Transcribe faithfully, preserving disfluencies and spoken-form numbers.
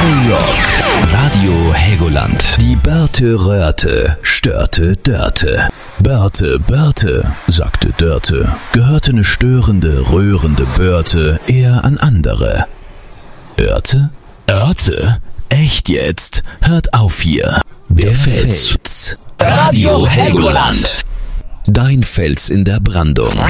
Rock. Radio Helgoland. Die Börte röhrte, störte Dörte. Börte, Börte, sagte Dörte, gehörte ne störende, rührende Börte eher an andere. Örte? Örte? Echt jetzt? Hört auf hier. Der, Der Fels. Fels. Radio Helgoland. Dein Fels in der Brandung.